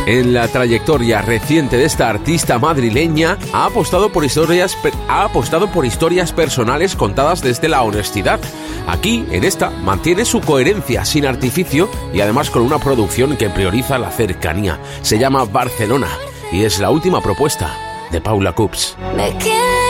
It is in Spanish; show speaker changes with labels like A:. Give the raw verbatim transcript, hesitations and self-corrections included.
A: En la trayectoria reciente de esta artista madrileña ha apostado por historias, ha apostado por historias personales contadas desde la honestidad. Aquí, en esta, mantiene su coherencia sin artificio y además con una producción que prioriza la cercanía. Se llama Barcelona y es la última propuesta de Paula Cups.
B: Me quedo